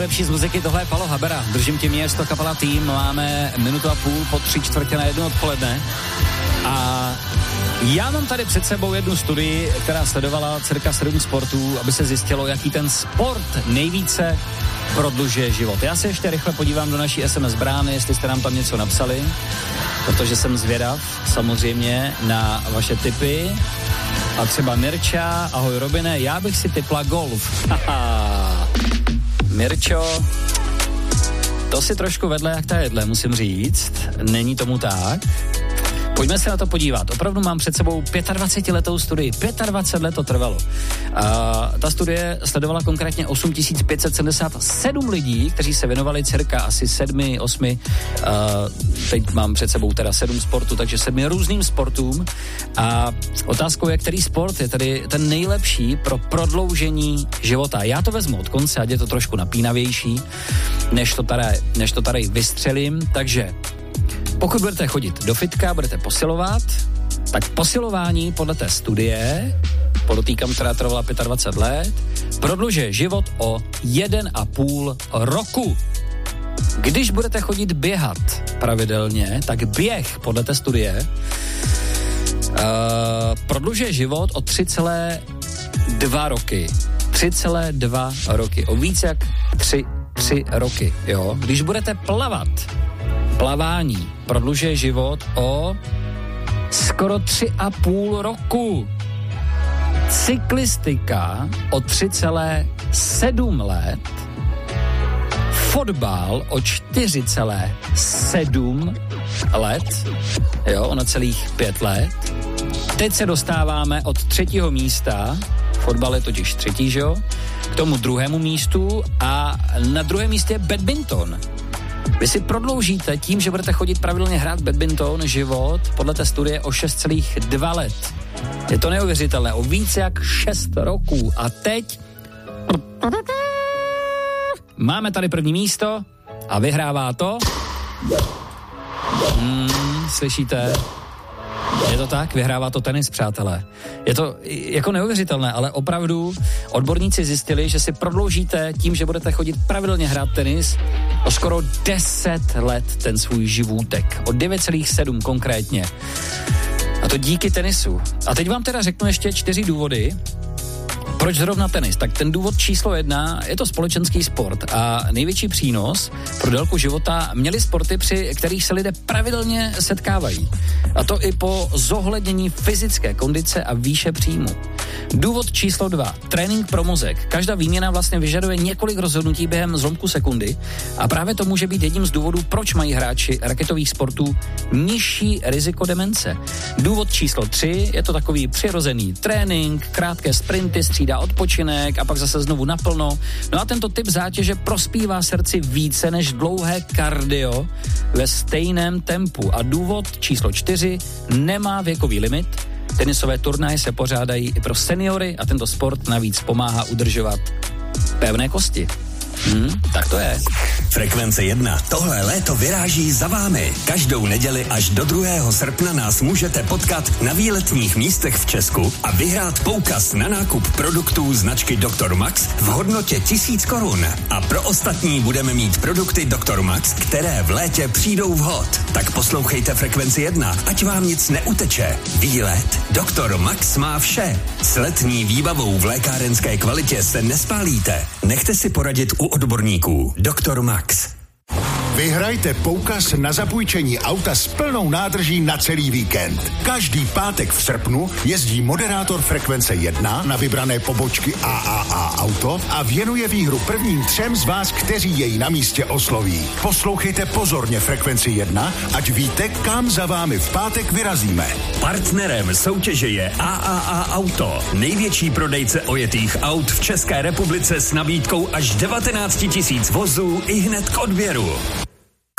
nejlepší z muziky, tohle je Palo Habera. Držím tě město, kapela Tým, máme 1,5 minuty po 3:45 odpoledne. A já mám tady před sebou jednu studii, která sledovala cirka 7 sportů, aby se zjistilo, jaký ten sport nejvíce prodlužuje život. Já se ještě rychle podívám do naší SMS brány, jestli jste nám tam něco napsali, protože jsem zvědav samozřejmě na vaše tipy. A třeba Mirča, ahoj Robine, já bych si tipla golf. Mirčo, to si trošku vedle jak ta jedle, musím říct. Není tomu tak. Pojďme se na to podívat. Opravdu mám před sebou 25letou studii. 25 let to trvalo. Ta studie sledovala konkrétně 8577 lidí, kteří se věnovali cirka asi 7, 8, teď mám před sebou teda 7 sportů, takže 7 různým sportům. A otázkou je, který sport je tedy ten nejlepší pro prodloužení života. Já to vezmu od konce, ať je to trošku napínavější, než to tady vystřelím. Takže pokud budete chodit do fitka, budete posilovat, tak posilování podle té studie, podotýkám, která trvala 25 let, prodlužuje život o 1,5 roku. Když budete chodit běhat pravidelně, tak běh podle té studie prodlužuje život o 3,2 roky. 3,2 roky. O víc jak 3 roky, jo. Když budete plavat, plavání prodlužuje život o skoro 3,5 roku. Cyklistika o 3,7 let. Fotbal o 4,7 let. Jo, o celých 5 let. Teď se dostáváme od 3. místa, fotbal je totiž 3., že jo, k tomu 2. místu a na 2. místě je badminton. Vy si prodloužíte tím, že budete chodit pravidelně hrát badminton život podle té studie o 6,2 let. Je to neuvěřitelné, o více jak 6 roků. A teď máme tady 1. místo a vyhrává to. Slyšíte? Je to tak? Vyhrává to tenis, přátelé. Je to jako neuvěřitelné, ale opravdu odborníci zjistili, že si prodloužíte tím, že budete chodit pravidelně hrát tenis o skoro 10 let ten svůj životek. O 9,7 konkrétně. A to díky tenisu. A teď vám teda řeknu ještě 4 důvody, proč zrovna tenis? Tak ten důvod číslo 1, je to společenský sport a největší přínos pro délku života měly sporty, při kterých se lidé pravidelně setkávají. A to i po zohlednění fyzické kondice a výše příjmu. Důvod číslo 2, trénink pro mozek. Každá výměna vlastně vyžaduje několik rozhodnutí během zlomku sekundy a právě to může být jedním z důvodů, proč mají hráči raketových sportů nižší riziko demence. Důvod číslo 3, je to takový přirozený trénink, krátké sprinty, střídá odpočinek a pak zase znovu naplno. No a tento typ zátěže prospívá srdci více než dlouhé kardio ve stejném tempu. A důvod číslo 4, nemá věkový limit. Tenisové turnaje se pořádají i pro seniory a tento sport navíc pomáhá udržovat pevné kosti. Tak to je. Frekvence 1. Tohle léto vyráží za vámi. Každou neděli až do 2. srpna nás můžete potkat na výletních místech v Česku a vyhrát poukaz na nákup produktů značky Dr. Max v hodnotě 1000 korun. A pro ostatní budeme mít produkty Dr. Max, které v létě přijdou vhod. Tak poslouchejte Frekvenci 1, ať vám nic neuteče. Výlet Dr. Max má vše. S letní výbavou v lékárenské kvalitě se nespálíte. Nechte si poradit u odborníků. Dr. Max. Vyhrajte poukaz na zapůjčení auta s plnou nádrží na celý víkend. Každý pátek v srpnu jezdí moderátor Frekvence 1 na vybrané pobočky AAA Auto a věnuje výhru prvním 3 z vás, kteří jej na místě osloví. Poslouchejte pozorně Frekvenci 1, ať víte, kam za vámi v pátek vyrazíme. Partnerem soutěže je AAA Auto, největší prodejce ojetých aut v České republice s nabídkou až 19 000 vozů i hned k odběru.